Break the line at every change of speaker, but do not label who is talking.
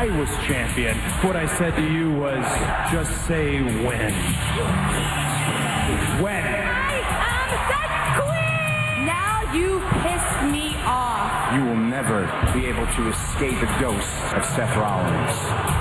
I was champion. What I said to you was, just say when. When?
I am the queen! Now you pissed me off.
You will never be able to escape the ghost of Seth Rollins.